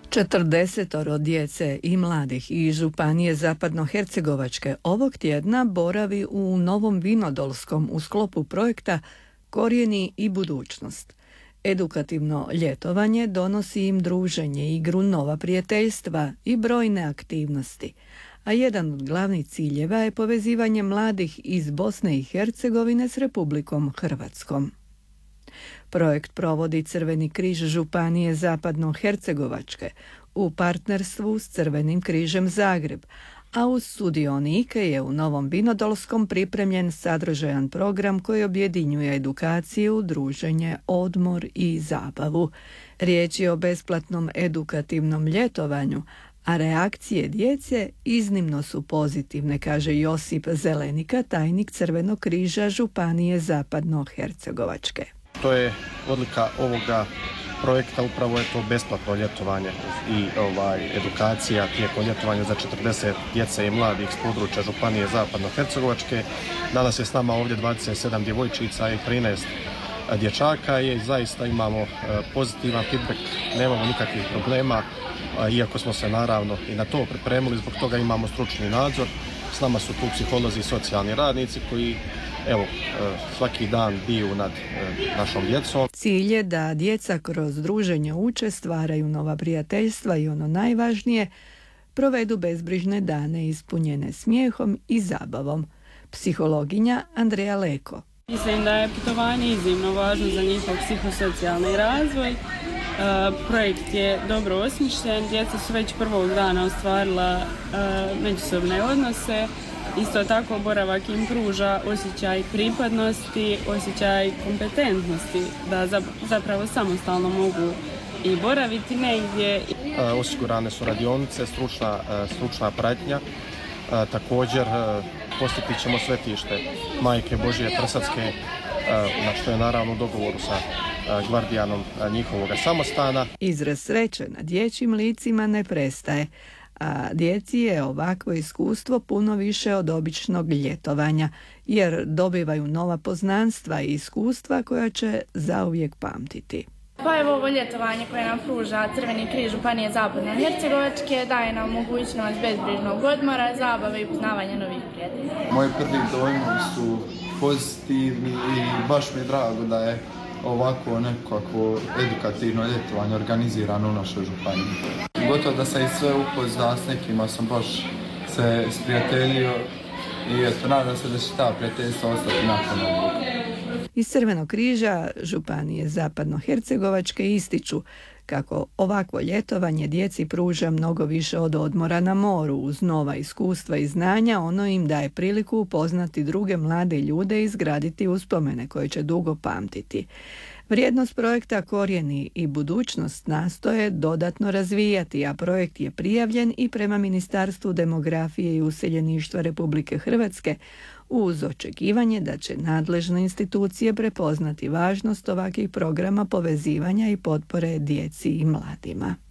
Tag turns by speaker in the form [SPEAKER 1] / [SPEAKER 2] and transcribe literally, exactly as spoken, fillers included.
[SPEAKER 1] četrdesetoro djece i mladih iz Županije Zapadnohercegovačke ovog tjedna boravi u Novom Vinodolskom u sklopu projekta Korijeni i budućnost. Edukativno ljetovanje donosi im druženje, igru, nova prijateljstva i brojne aktivnosti, a jedan od glavnih ciljeva je povezivanje mladih iz Bosne i Hercegovine s Republikom Hrvatskom. Projekt provodi Crveni križ Županije Zapadnohercegovačke u partnerstvu s Crvenim križem Zagreb, a uz sudionike je u Novom Vinodolskom pripremljen sadržajan program koji objedinjuje edukaciju, druženje, odmor i zabavu. Riječ je o besplatnom edukativnom ljetovanju, a reakcije djece iznimno su pozitivne, kaže Josip Zelenika, tajnik Crvenog križa Županije Zapadnohercegovačke.
[SPEAKER 2] To je odlika ovoga projekta, upravo je to besplatno ljetovanje i ovaj, edukacija tijekom ljetovanja za četrdeset djece i mladih s područja Županije Zapadnohercegovačke. Danas je s nama ovdje dvadeset sedam djevojčica i trinaest dječaka i zaista imamo pozitivan feedback, nemamo nikakvih problema, iako smo se naravno i na to pripremili, zbog toga imamo stručni nadzor. S nama su tu psiholozi i socijalni radnici koji evo, svaki dan biju nad našom djecom.
[SPEAKER 1] Cilj je da djeca kroz druženje uče, stvaraju nova prijateljstva i ono najvažnije, provedu bezbrižne dane ispunjene smijehom i zabavom. Psihologinja Andreja Leko.
[SPEAKER 3] Mislim da je putovanje iznimno važno za njihov psihosocijalni razvoj. Projekt je dobro osmišljen, djeca su već prvog dana ostvarila međusobne odnose. Isto tako boravak im pruža osjećaj pripadnosti, osjećaj kompetentnosti, da zapravo samostalno mogu i boraviti negdje.
[SPEAKER 2] Osigurane su radionice, stručna, stručna pratnja. Također posjetit ćemo svetište Majke Božije Trsatske, na što je naravno u dogovoru sa gvardijanom njihovoga samostana.
[SPEAKER 1] Izraz sreće na dječjim licima ne prestaje, a djeci je ovakvo iskustvo puno više od običnog ljetovanja, jer dobivaju nova poznanstva i iskustva koja će zauvijek pamtiti.
[SPEAKER 4] Pa evo ovo ljetovanje koje nam pruža Crveni križ Županije Zapadnohercegovačke daje nam mogućnost bezbrižnog odmora, zabave i upoznavanja novih prijatelja.
[SPEAKER 5] Moji prvi dojmovi su pozitivni i baš mi je drago da je ovako nekako edukativno ljetovanje organizirano u našoj županiji. Gotovo da sam i sve upoznao, s nekima sam baš se sprijateljio i eto, nadam se da će ta prijateljstva ostati nakon ovog.
[SPEAKER 1] Iz Crvenog križa Županije Zapadnohercegovačke ističu kako ovakvo ljetovanje djeci pruža mnogo više od odmora na moru. Uz nova iskustva i znanja ono im daje priliku upoznati druge mlade ljude i izgraditi uspomene koje će dugo pamtiti. Vrijednost projekta Korijeni i budućnost nastoje dodatno razvijati, a projekt je prijavljen i prema Ministarstvu demografije i useljeništva Republike Hrvatske uz očekivanje da će nadležne institucije prepoznati važnost ovakvih programa povezivanja i potpore djeci i mladima.